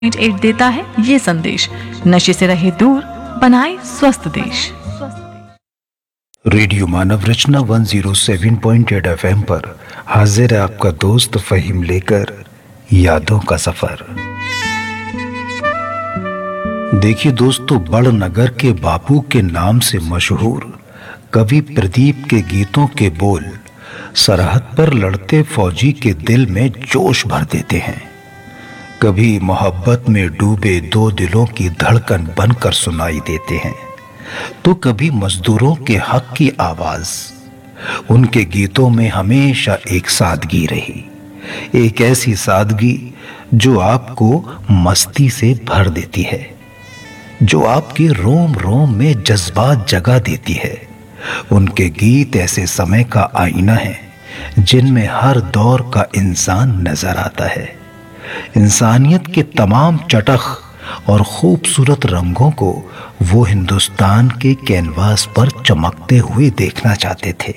8 देता है ये संदेश, नशे से रहे दूर, बनाए स्वस्थ देश। रेडियो मानव रचना 107.8 FM पर हाजिर है आपका दोस्त फहीम लेकर यादों का सफर। देखिए दोस्तों, बड़नगर के बापू के नाम से मशहूर कवि प्रदीप के गीतों के बोल सरहद पर लड़ते फौजी के दिल में जोश भर देते हैं। कभी मोहब्बत में डूबे दो दिलों की धड़कन बनकर सुनाई देते हैं, तो कभी मजदूरों के हक की आवाज। उनके गीतों में हमेशा एक सादगी रही, एक ऐसी सादगी जो आपको मस्ती से भर देती है, जो आपके रोम रोम में जज्बात जगा देती है। उनके गीत ऐसे समय का आईना है जिनमें हर दौर का इंसान नजर आता है। इंसानियत के तमाम चटख और खूबसूरत रंगों को वो हिंदुस्तान के कैनवास पर चमकते हुए देखना चाहते थे।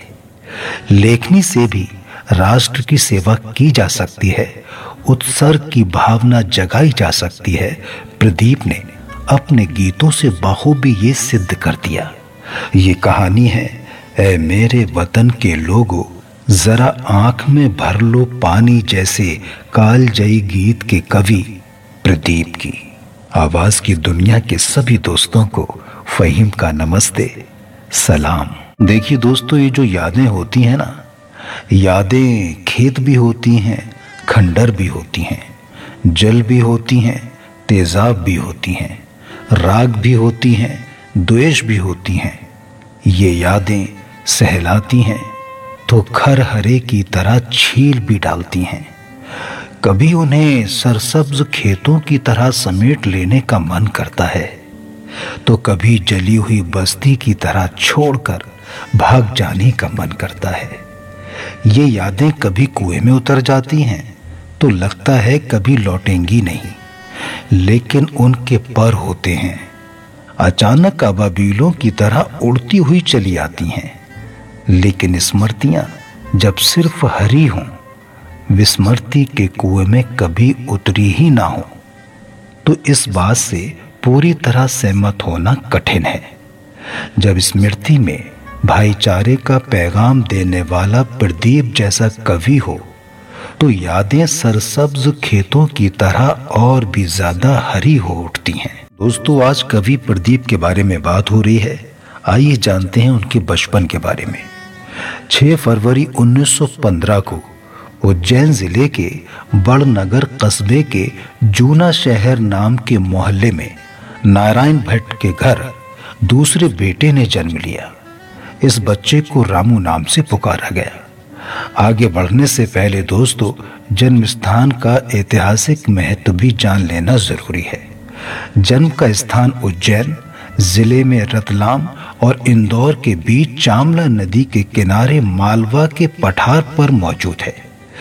लेखनी से भी राष्ट्र की सेवा की जा सकती है, उत्सर्ग की भावना जगाई जा सकती है। प्रदीप ने अपने गीतों से बखूबी ये सिद्ध कर दिया। ये कहानी है ऐ मेरे वतन के लोगों, जरा आंख में भर लो पानी जैसे कालजयी गीत के कवि प्रदीप की। आवाज की दुनिया के सभी दोस्तों को फहीम का नमस्ते, सलाम। देखिए दोस्तों, ये जो यादें होती हैं ना, यादें खेत भी होती हैं, खंडर भी होती हैं, जल भी होती हैं, तेजाब भी होती हैं, राग भी होती हैं, द्वेष भी होती हैं। ये यादें सहलाती हैं तो खर हरे की तरह छील भी डालती हैं। कभी उन्हें सरसब्ज खेतों की तरह समेट लेने का मन करता है, तो कभी जली हुई बस्ती की तरह छोड़कर भाग जाने का मन करता है। ये यादें कभी कुएं में उतर जाती हैं तो लगता है कभी लौटेंगी नहीं, लेकिन उनके पर होते हैं, अचानक अबाबीलों की तरह उड़ती हुई चली आती हैं। लेकिन स्मृतियां जब सिर्फ हरी हों, विस्मृति के कुएं में कभी उतरी ही ना हो, तो इस बात से पूरी तरह सहमत होना कठिन है। जब स्मृति में भाईचारे का पैगाम देने वाला प्रदीप जैसा कवि हो, तो यादें सरसब्ज खेतों की तरह और भी ज्यादा हरी हो उठती हैं। दोस्तों, आज कवि प्रदीप के बारे में बात हो रही है। आइए जानते हैं उनके बचपन के बारे में। 6 फरवरी 1915 को उज्जैन जिले के बड़नगर कस्बे के जूना शहर नाम के मोहल्ले में नारायण भट्ट के घर दूसरे बेटे ने जन्म लिया। इस बच्चे को रामू नाम से पुकारा गया। आगे बढ़ने से पहले दोस्तों, जन्म स्थान का ऐतिहासिक महत्व भी जान लेना जरूरी है। जन्म का स्थान उज्जैन जिले में रतलाम और इंदौर के बीच चामला नदी के किनारे मालवा के पठार पर मौजूद है।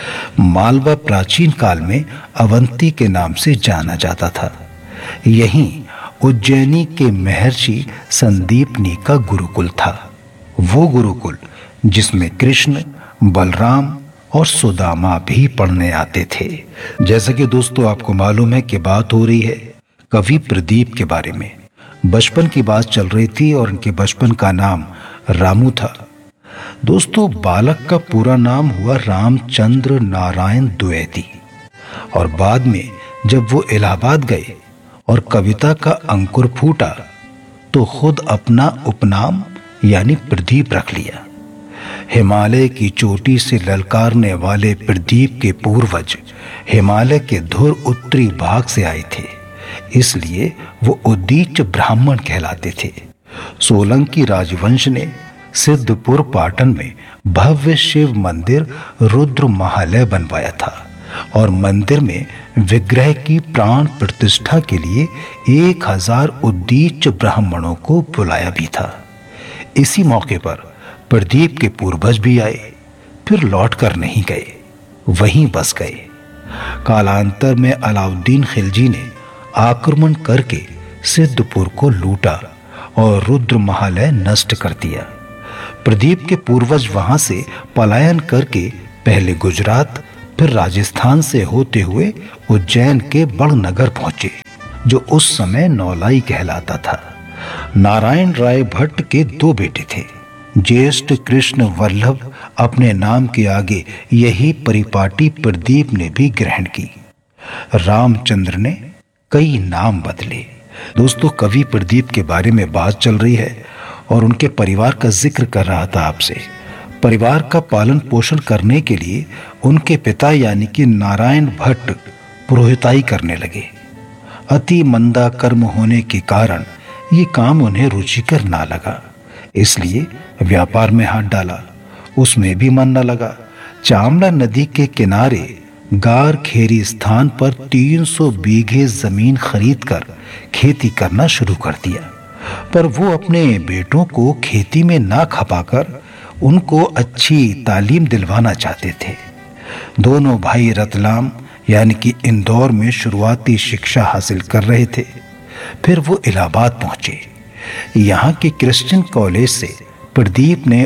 मालवा प्राचीन काल में अवंती के नाम से जाना जाता था। यहीं उज्जैनी के महर्षि संदीपनी का गुरुकुल था। वो गुरुकुल जिसमें कृष्ण, बलराम और सुदामा भी पढ़ने आते थे। जैसा कि दोस्तों आपको मालूम है कि बात हो रही है कवि प्रदीप के बारे में। बचपन की बात चल रही थी और उनके बचपन का नाम रामू था। दोस्तों, बालक का पूरा नाम हुआ रामचंद्र नारायण द्विवेदी, और बाद में जब वो इलाहाबाद गए और कविता का अंकुर फूटा तो खुद अपना उपनाम यानी प्रदीप रख लिया। हिमालय की चोटी से ललकारने वाले प्रदीप के पूर्वज हिमालय के धुर उत्तरी भाग से आए थे, इसलिए वो उदीच ब्राह्मण कहलाते थे। सोलंकी राजवंश ने सिद्धपुर पाटन में भव्य शिव मंदिर रुद्र महालय बनवाया था और मंदिर में विग्रह की प्राण प्रतिष्ठा के लिए 1000 उदीच ब्राह्मणों को बुलाया भी था। इसी मौके पर प्रदीप के पूर्वज भी आए, फिर लौट कर नहीं गए, वहीं बस गए। कालांतर में अलाउद्दीन खिलजी ने आक्रमण करके सिद्धपुर को लूटा और रुद्र महालय नष्ट कर दिया। प्रदीप के पूर्वज वहां से पलायन करके पहले गुजरात, फिर राजस्थान से होते हुए उज्जैन के बड़नगर पहुंचे, जो उस समय नौलाई कहलाता था। नारायण राय भट्ट के 2 बेटे थे। ज्येष्ठ कृष्ण वल्लभ अपने नाम के आगे यही परिपाटी प्रदीप ने भी ग्रहण की। रामचंद्र ने कई नाम बदले। दोस्तों, कवि प्रदीप के बारे में बात चल रही है और उनके परिवार का जिक्र कर रहा था आपसे। परिवार का पालन पोषण करने के लिए उनके पिता यानी कि नारायण भट्ट पुरोहिताई करने लगे। अति मंदा कर्म होने के कारण ये काम उन्हें रुचिकर ना लगा, इसलिए व्यापार में हाथ डाला। उसमें भी मन न लगा। चामड़ा नदी के किनारे गार खेरी स्थान पर 300 बीघे जमीन खरीदकर खेती करना शुरू कर दिया। पर वो अपने बेटों को खेती में ना खपाकर उनको अच्छी तालीम दिलवाना चाहते थे। दोनों भाई रतलाम यानी कि इंदौर में शुरुआती शिक्षा हासिल कर रहे थे। फिर वो इलाहाबाद पहुंचे। यहाँ के क्रिश्चियन कॉलेज से प्रदीप ने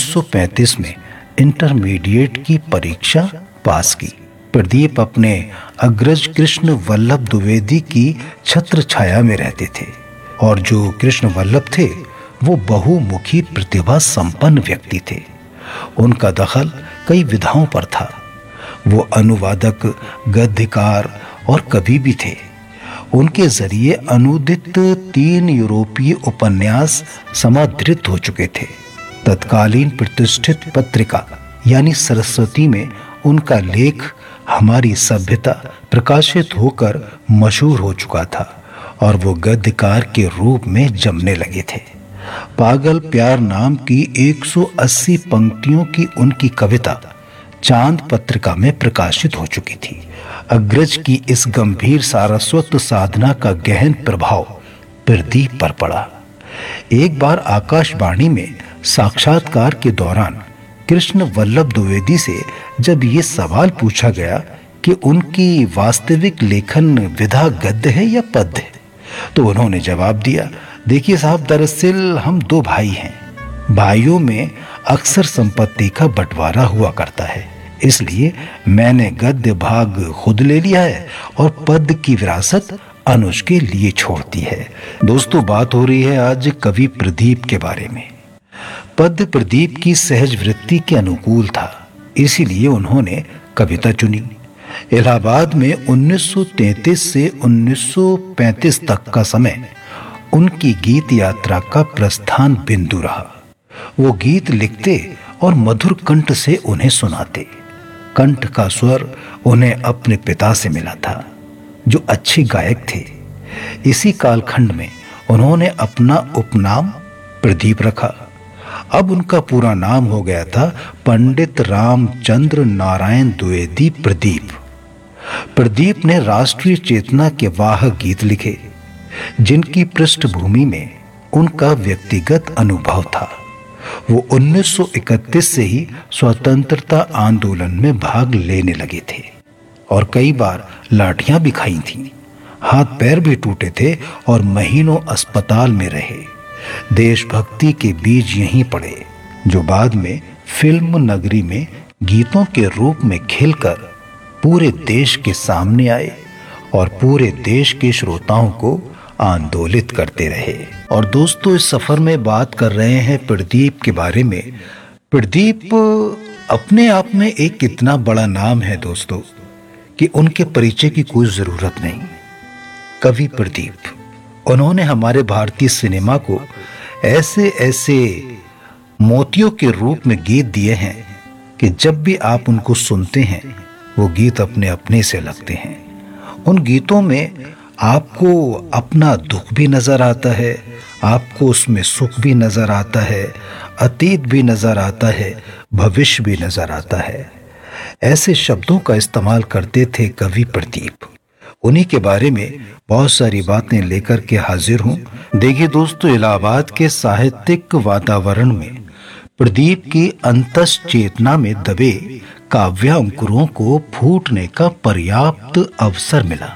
1935 में इंटरमीडिएट की परीक्षा पास की। प्रदीप अपने अग्रज कृष्ण वल्लभ द्विवेदी की छत्र छाया में रहते थे और जो कृष्ण वल्लभ थे वो बहुमुखी प्रतिभा संपन्न व्यक्ति थे। उनका दखल कई विधाओं पर था। वो अनुवादक, गद्यकार और कवि भी थे। उनके जरिए अनुदित 3 यूरोपीय उपन्यास समादृत हो चुके थे। तत्कालीन प्रतिष्ठित पत्रिका यानी सरस्वती में उनका लेख हमारी सभ्यता प्रकाशित होकर मशहूर हो चुका था और वो गद्यकार के रूप में जमने लगे थे। पागल प्यार नाम की 180 पंक्तियों की उनकी कविता चांद पत्रिका में प्रकाशित हो चुकी थी। अग्रज की इस गंभीर सारस्वत साधना का गहन प्रभाव प्रदीप पर पड़ा। एक बार आकाशवाणी में साक्षात्कार के दौरान कृष्ण वल्लभ द्विवेदी से जब ये सवाल पूछा गया कि उनकी वास्तविक लेखन विधा गद्य है या पद्य है, तो उन्होंने जवाब दिया, देखिए साहब, दरअसल हम 2 भाई हैं। भाइयों में अक्सर संपत्ति का बंटवारा हुआ करता है, इसलिए मैंने गद्य भाग खुद ले लिया है और पद्य की विरासत अनुज के लिए छोड़ दी है। दोस्तों, बात हो रही है आज कवि प्रदीप के बारे में। पद्य प्रदीप की सहज वृत्ति के अनुकूल था, इसीलिए उन्होंने कविता चुनी। इलाहाबाद में 1933 से 1935 तक का समय उनकी गीत यात्रा का प्रस्थान बिंदु रहा। वो गीत लिखते और मधुर कंठ से उन्हें सुनाते। कंठ का स्वर उन्हें अपने पिता से मिला था, जो अच्छे गायक थे। इसी कालखंड में उन्होंने अपना उपनाम प्रदीप रखा। अब उनका पूरा नाम हो गया था पंडित रामचंद्र नारायण द्विवेदी प्रदीप। प्रदीप ने राष्ट्रीय चेतना के वाहक गीत लिखे, जिनकी पृष्ठभूमि में उनका व्यक्तिगत अनुभव था। वो 1931 से ही स्वतंत्रता आंदोलन में भाग लेने लगे थे और कई बार लाठियां भी खाई थीं। हाथ पैर भी टूटे थे और महीनों अस्पताल में रहे। देशभक्ति के बीज यहीं पड़े, जो बाद में फिल्म नगरी में गीतों के रूप में खिलकर पूरे देश के सामने आए और पूरे देश के श्रोताओं को आंदोलित करते रहे। और दोस्तों, इस सफर में बात कर रहे हैं प्रदीप के बारे में। प्रदीप अपने आप में एक कितना बड़ा नाम है दोस्तों कि उनके परिचय की कोई जरूरत नहीं। कवि प्रदीप, उन्होंने हमारे भारतीय सिनेमा को ऐसे ऐसे मोतियों के रूप में गीत दिए हैं कि जब भी आप उनको सुनते हैं वो गीत अपने अपने से लगते हैं। उन गीतों में आपको अपना दुख भी नजर आता है, आपको उसमें सुख भी नजर आता है, अतीत भी नजर आता है, भविष्य भी नजर आता है। ऐसे शब्दों का इस्तेमाल करते थे कवि प्रदीप। उन्हीं के बारे में बहुत सारी बातें लेकर के हाजिर हूं। देखिए दोस्तों, इलाहाबाद के साहित्यिक वातावरण में प्रदीप की अंतस चेतना में दबे काव्यांकुरों को फूटने का पर्याप्त अवसर मिला।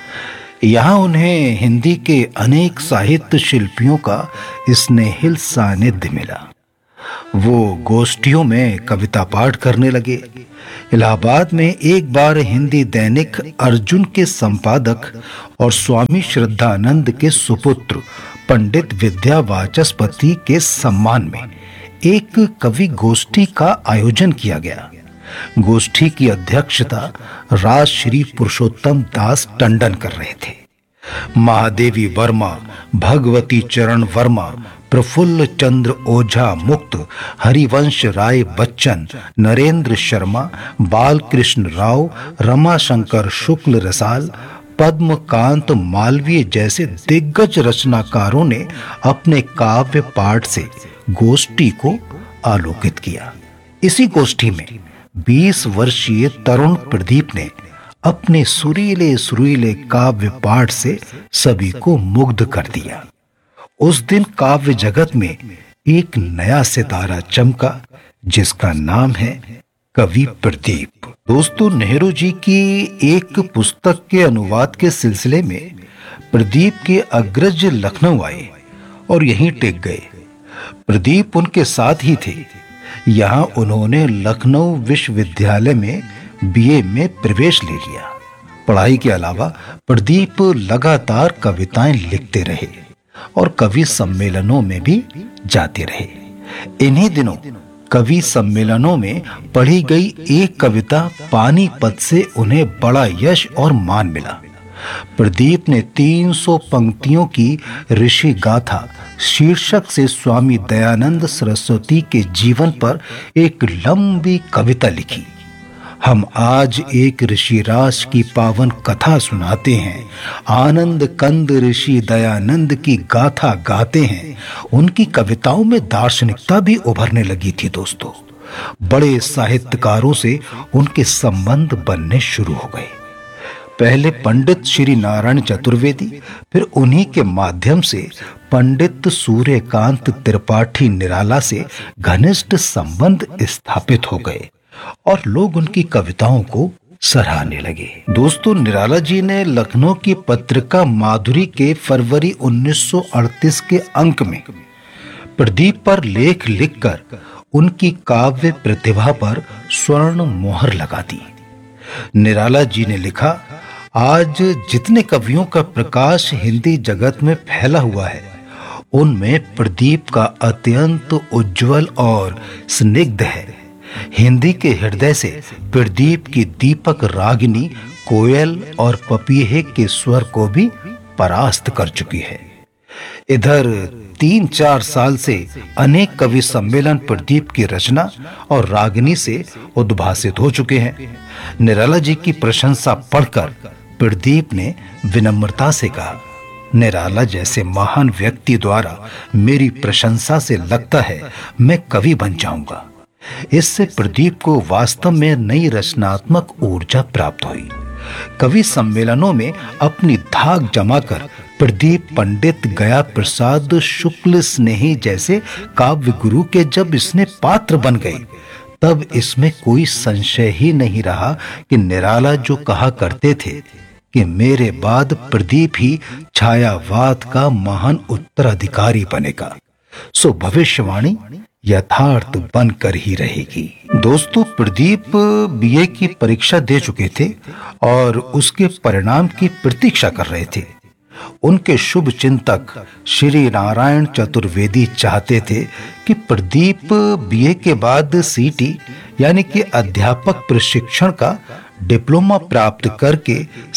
यहाँ उन्हें हिंदी के अनेक साहित्य शिल्पियों का स्नेहिल सानिध्य मिला। वो गोष्ठियों में कविता पाठ करने लगे। इलाहाबाद में एक बार हिंदी दैनिक अर्जुन के संपादक और स्वामी श्रद्धानंद के सुपुत्र पंडित विद्या वाचस्पति के सम्मान में एक कवि गोष्ठी का आयोजन किया गया। गोष्ठी की अध्यक्षता राजश्री पुरुषोत्तम दास टंडन कर रहे थे। महादेवी वर्मा, भगवती चरण वर्मा, प्रफुल्ल चंद्र ओझा मुक्त, हरिवंश राय बच्चन, नरेंद्र शर्मा, बालकृष्ण राव, रमाशंकर शुक्ल रसाल, पद्मकांत मालवीय जैसे दिग्गज रचनाकारों ने अपने काव्य पाठ से गोष्ठी को आलोकित किया। इसी गोष्ठी में 20 वर्षीय तरुण प्रदीप ने अपने सुरीले सुरीले काव्य पाठ से सभी को मुग्ध कर दिया। उस दिन काव्य जगत में एक नया सितारा चमका जिसका नाम है कवि प्रदीप। दोस्तों, नेहरू जी की एक पुस्तक के अनुवाद के सिलसिले में प्रदीप के अग्रज लखनऊ आए और यहीं टिक गए। प्रदीप उनके साथ ही थे। यहाँ उन्होंने लखनऊ विश्वविद्यालय में बीए में प्रवेश ले लिया। पढ़ाई के अलावा प्रदीप लगातार कविताएं लिखते रहे और कवि सम्मेलनों में भी जाते रहे। इन्हीं दिनों कवि सम्मेलनों में पढ़ी गई एक कविता पानीपत से उन्हें बड़ा यश और मान मिला। प्रदीप ने 300 पंक्तियों की ऋषि गाथा शीर्षक से स्वामी दयानंद सरस्वती के जीवन पर एक लंबी कविता लिखी। हम आज एक ऋषिराज की पावन कथा सुनाते हैं, आनंद कंद ऋषि दयानंद की गाथा गाते हैं। उनकी कविताओं में दार्शनिकता भी उभरने लगी थी। दोस्तों, बड़े साहित्यकारों से उनके संबंध बनने शुरू हो गए। पहले पंडित श्री नारायण चतुर्वेदी, फिर उन्हीं के माध्यम से पंडित सूर्यकांत त्रिपाठी निराला से घनिष्ठ संबंध स्थापित हो गए और लोग उनकी कविताओं को सराहने लगे। दोस्तों, निराला जी ने लखनऊ की पत्रिका माधुरी के फरवरी 1938 के अंक में प्रदीप पर लेख लिखकर उनकी काव्य प्रतिभा पर स्वर्ण मोहर लगा दी। निराला जी ने लिखा, आज जितने कवियों का प्रकाश हिंदी जगत में फैला हुआ है उनमें प्रदीप का अत्यंत उज्जवल और स्निग्ध है। हिंदी के हृदय से प्रदीप की दीपक रागिनी कोयल और पपीहे के स्वर को भी परास्त कर चुकी है। इधर 3-4 साल से अनेक कवि सम्मेलन प्रदीप की रचना और रागिनी से उद्भासित हो चुके हैं। निराला जी की प्रशंसा पढ़कर प्रदीप ने विनम्रता से कहा, निराला जैसे महान व्यक्ति द्वारा मेरी प्रशंसा से लगता है मैं कवि बन जाऊंगा। इससे प्रदीप को वास्तव में नई रचनात्मक ऊर्जा प्राप्त हुई। कवि सम्मेलनों में अपनी धाक जमाकर प्रदीप पंडित गया प्रसाद शुक्ल स्नेही जैसे काव्य गुरु के जब इसने पात्र बन गए, तब इसमें कोई संशय ही नहीं रहा कि निराला जो कहा करते थे कि मेरे बाद प्रदीप ही छायावाद का महान उत्तराधिकारी बनेगा, सो भविष्यवाणी यथार्थ बनकर ही रहेगी। दोस्तों, प्रदीप बीए की परीक्षा दे चुके थे और उसके परिणाम की प्रतीक्षा कर रहे थे। उनके शुभ चिंतक श्री नारायण चतुर्वेदी चाहते थे कि प्रदीप बीए के बाद सीटी यानी कि अध्यापक प्रशिक्षण का डिप्लोमा प्राप्त करके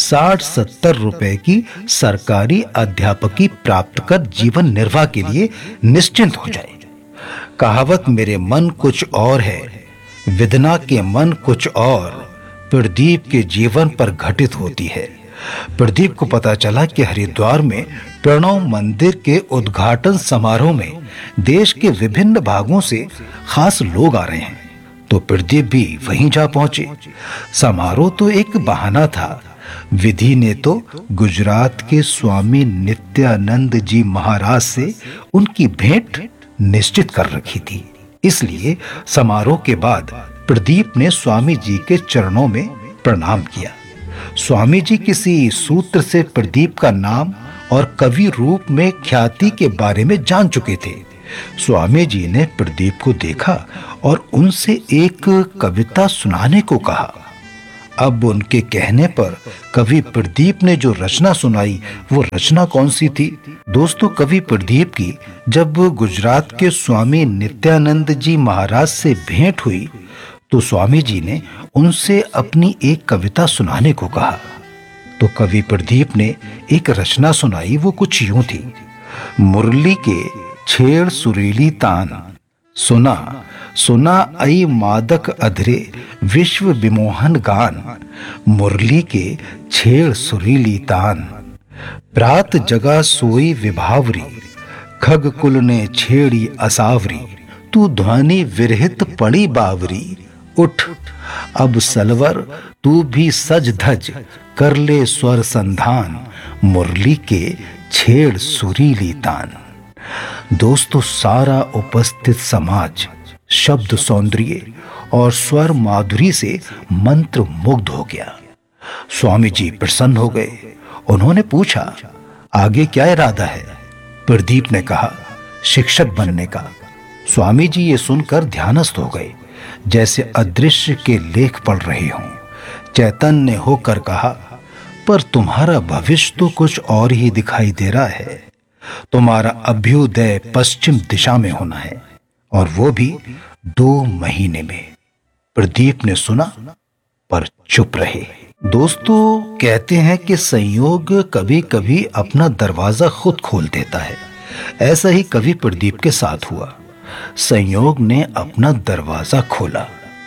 60-70 रुपए की सरकारी अध्यापकी प्राप्त कर जीवन निर्वाह के लिए निश्चिंत हो जाए। कहावत मेरे मन कुछ और है, विदना के मन कुछ और प्रदीप के जीवन पर घटित होती है। प्रदीप को पता चला कि हरिद्वार में प्रणव मंदिर के उद्घाटन समारोह में देश के विभिन्न भागों से खास लोग आ रहे हैं, तो प्रदीप भी वहीं जा पहुंचे। समारोह तो एक बहाना था। विधि ने तो गुजरात के स्वामी नित्यानंद जी महाराज से उनकी भेंट निश्चित कर रखी थी। इसलिए समारोह के बाद प्रदीप ने स्वामी जी के चरणों में प्रणाम किया। स्वामी जी किसी सूत्र से प्रदीप का नाम और कवि रूप में ख्याति के बारे में जान चुके थे। स्वामी जी ने प्रदीप को देखा और उनसे एक कविता सुनाने को कहा। अब उनके कहने पर कवि प्रदीप ने जो रचना सुनाई वो रचना कौन सी थी? दोस्तों, कवि प्रदीप की जब गुजरात के स्वामी नित्यानंद जी महाराज से भेंट हुई तो स्वामी जी ने उनसे अपनी एक कविता सुनाने को कहा। तो कवि प्रदीप ने एक रचना सुनाई। वो कुछ यूं थी। मुरली के छेड़ सुरीली तान, सुना सुना आई मादक अधरे विश्व विमोहन गान। मुरली के छेड़ सुरीली तान, प्रात जगा सोई विभावरी, खग कुल ने छेड़ी असावरी। तू ध्वनि विरहित पड़ी बावरी, उठ अब सलवर तू भी सज धज, कर ले स्वर संधान। मुरली के छेड़ सुरीली तान। दोस्तों, सारा उपस्थित समाज शब्द सौंदर्य और स्वर माधुरी से मंत्र मुग्ध हो गया। स्वामी जी प्रसन्न हो गए। उन्होंने पूछा, आगे क्या इरादा है? प्रदीप ने कहा, शिक्षक बनने का। स्वामी जी ये सुनकर ध्यानस्थ हो गए, जैसे अदृश्य के लेख पढ़ रहे हों। चैतन्य होकर कहा, पर तुम्हारा भविष्य तो कुछ और ही दिखाई दे रहा है। तुम्हारा अभ्युदय पश्चिम दिशा में होना है, और वो भी 2 महीने में। प्रदीप ने सुना पर चुप रहे। दोस्तों, कहते हैं कि संयोग कभी कभी अपना दरवाजा खुद खोल देता है। ऐसा ही कवि प्रदीप के साथ हुआ। संयोग ने अपना दरवाजा खोला।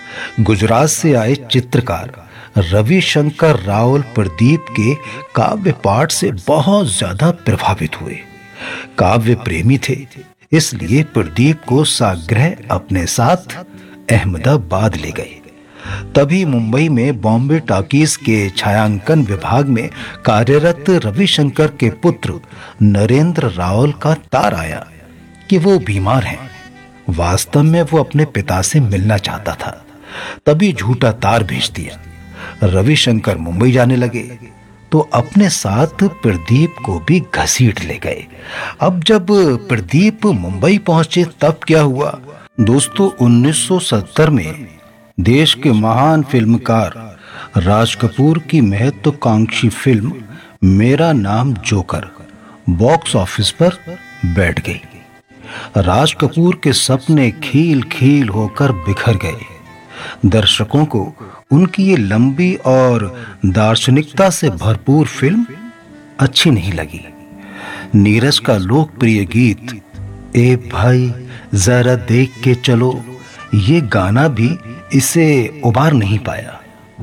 गुजरात से आए चित्रकार रविशंकर रावल प्रदीप के काव्य पाठ से बहुत ज्यादा प्रभावित हुए। काव्य प्रेमी थे, इसलिए प्रदीप को साग्रह अपने साथ अहमदाबाद ले गए। तभी मुंबई में बॉम्बे टॉकीज के छायांकन विभाग में कार्यरत रविशंकर के पुत्र नरेंद्र रावल का तार आया कि वो बीमार हैं। वास्तव में वो अपने पिता से मिलना चाहता था। तभी झूठा तार भेज दिया। रविशंकर मुंबई जाने लगे तो अपने साथ प्रदीप को भी घसीट ले गए। अब जब प्रदीप मुंबई पहुंचे तब क्या हुआ? दोस्तों, 1970 में देश के महान फिल्मकार राज कपूर की महत्वाकांक्षी फिल्म मेरा नाम जोकर बॉक्स ऑफिस पर बैठ गई। राज कपूर के सपने खील खील होकर बिखर गए। दर्शकों को उनकी ये लंबी और दार्शनिकता से भरपूर फिल्म अच्छी नहीं लगी। नीरज का लोकप्रिय गीत ए भाई जरा देख के चलो, ये गाना भी इसे उबार नहीं पाया।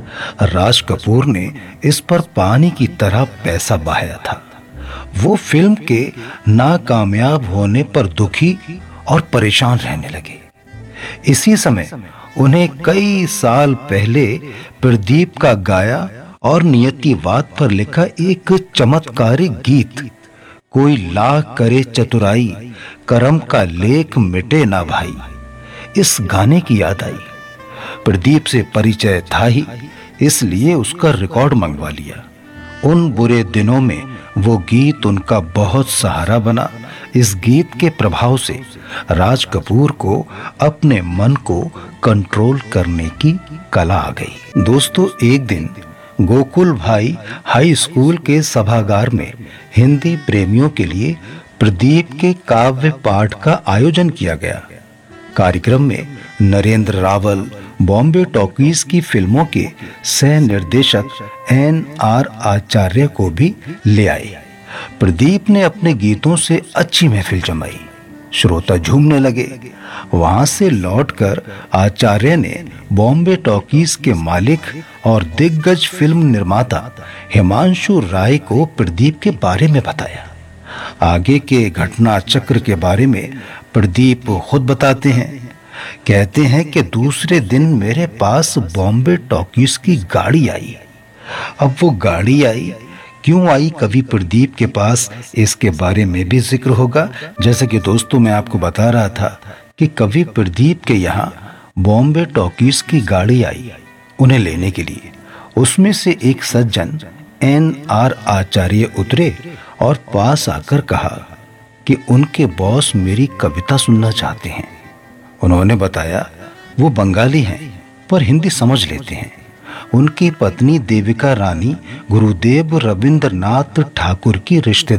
राज कपूर ने इस पर पानी की तरह पैसा बहाया था। वो फिल्म के नाकामयाब होने पर दुखी और परेशान रहने लगे। इसी समय उन्हें कई साल पहले प्रदीप का गाया और नियतिवाद पर लिखा एक चमत्कारिक गीत कोई लाख करे चतुराई, करम का लेख मिटे ना भाई, इस गाने की याद आई। प्रदीप से परिचय था ही, इसलिए उसका रिकॉर्ड मंगवा लिया। उन बुरे दिनों में वो गीत उनका बहुत सहारा बना। इस गीत के प्रभाव से राज कपूर को अपने मन को कंट्रोल करने की कला आ गई। दोस्तों, एक दिन गोकुल भाई हाई स्कूल के सभागार में हिंदी प्रेमियों के लिए प्रदीप के काव्य पाठ का आयोजन किया गया। कार्यक्रम में नरेंद्र रावल बॉम्बे टॉकीज की फिल्मों के सह निर्देशक NR आचार्य को भी ले आए। प्रदीप ने अपने गीतों से अच्छी महफिल जमाई। श्रोता झूमने लगे। वहां से लौटकर आचार्य ने बॉम्बे टॉकीज के मालिक और दिग्गज फिल्म निर्माता हिमांशु राय को प्रदीप के बारे में बताया। आगे के घटना चक्र के बारे में प्रदीप खुद बताते हैं। कहते हैं कि दूसरे दिन मेरे पास बॉम्बे टॉकीज की गाड़ी आई। अब वो गाड़ी आई क्यों आई कवि प्रदीप के पास, इसके बारे में भी जिक्र होगा। जैसे कि दोस्तों मैं आपको बता रहा था कि कवि प्रदीप के यहाँ बॉम्बे टॉकीज की गाड़ी आई उन्हें लेने के लिए। उसमें से एक सज्जन NR आचार्य उतरे और पास आकर कहा, कि उनके बॉस मेरी कविता सुनना चाहते हैं। उन्होंने बताया वो बंगाली हैं पर हिंदी समझ लेते हैं। उनकी पत्नी देविका रानी गुरुदेव रविंद्रनाथ ठाकुर की रिश्तेदार